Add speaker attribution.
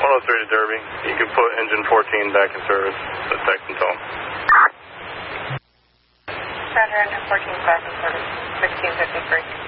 Speaker 1: 103 to Derby. You can put engine 14 back in service. So text and tell them.
Speaker 2: Roger, engine 14 back in service. 1653.